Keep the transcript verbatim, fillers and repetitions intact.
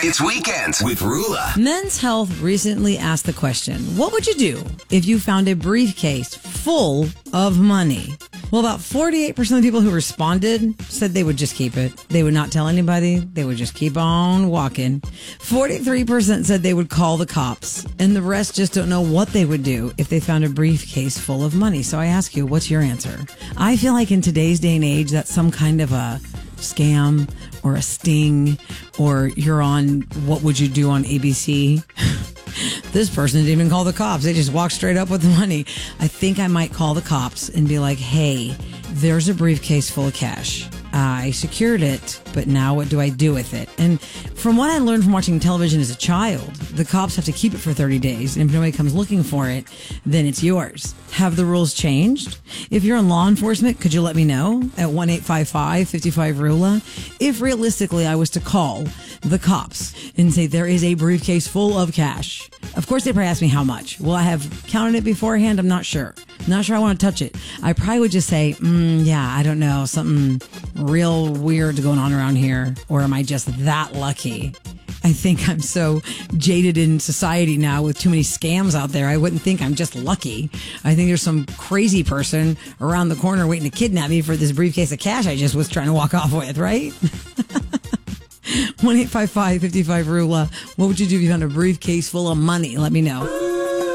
It's Weekends with Rula. Men's Health recently asked the question, what would you do if you found a briefcase full of money? Well, about forty-eight percent of the people who responded said they would just keep it. They would not tell anybody. They would just keep on walking. forty-three percent said they would call the cops. And the rest just don't know what they would do if they found a briefcase full of money. So I ask you, what's your answer? I feel like in today's day and age, that's some kind of a scam or a sting, or you're on What Would You Do on A B C. This person didn't even call the cops. They just walked straight up with the money. I think I might call the cops and be like, hey, there's a briefcase full of cash. I secured it, but now what do I do with it? And from what I learned from watching television as a child, the cops have to keep it for thirty days. And if nobody comes looking for it, then it's yours. Have the rules changed? If you're in law enforcement, could you let me know at one eight five five, five five, R U L A? If realistically I was to call the cops and say there is a briefcase full of cash. Of course, they probably ask me how much. Will I have counted it beforehand? I'm not sure. Not sure I want to touch it. I probably would just say, mm, yeah, I don't know, something real weird going on around here. Or am I just that lucky? I think I'm so jaded in society now with too many scams out there. I wouldn't think I'm just lucky. I think there's some crazy person around the corner waiting to kidnap me for this briefcase of cash I just was trying to walk off with, right? one eight five five, five five, R U L A. What would you do if you found a briefcase full of money? Let me know.